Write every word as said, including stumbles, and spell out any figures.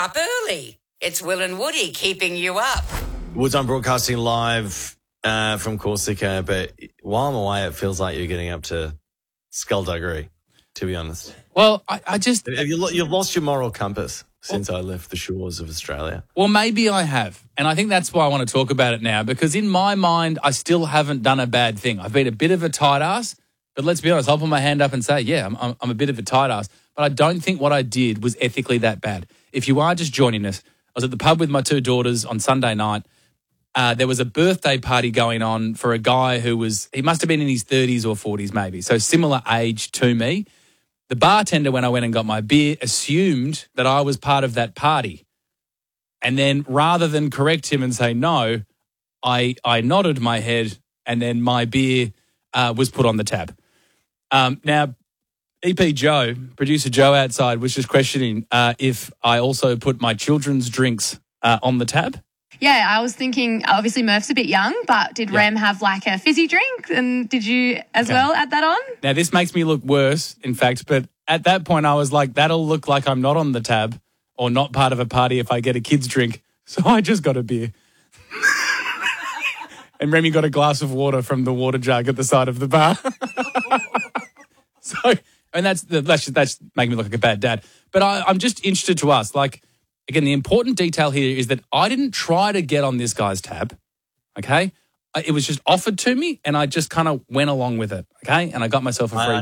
up early. It's Will and Woody keeping you up. Woods on broadcasting live uh, from Corsica, but while I'm away, it feels like you're getting up to skullduggery, to be honest. Well, I, I just... Have you, lo- you've lost your moral compass since well, I left the shores of Australia. Well, maybe I have. And I think that's why I want to talk about it now, because in my mind, I still haven't done a bad thing. I've been a bit of a tight ass, but let's be honest, I'll put my hand up and say, yeah, I'm, I'm, I'm a bit of a tight ass. But I don't think what I did was ethically that bad. If you are just joining us, I was at the pub with my two daughters on Sunday night. Uh, there was a birthday party going on for a guy who was, he must have been in his thirties or forties maybe, so similar age to me. The bartender, when I went and got my beer, assumed that I was part of that party. And then rather than correct him and say no, I I nodded my head and then my beer uh, was put on the tab. Um, now, E P Joe, producer Joe outside, was just questioning uh, if I also put my children's drinks uh, on the tab. Yeah, I was thinking, obviously Murph's a bit young, but did Yeah. Rem have like a fizzy drink? And did you as Okay. well add that on? Now, this makes me look worse, in fact, but at that point I was like, that'll look like I'm not on the tab or not part of a party if I get a kid's drink. So I just got a beer. And Remy got a glass of water from the water jug at the side of the bar. So, and that's, that's, that's making me look like a bad dad. But I, I'm just interested to ask, like, again, the important detail here is that I didn't try to get on this guy's tab, okay? I- It was just offered to me and I just kind of went along with it, okay? And I got myself a free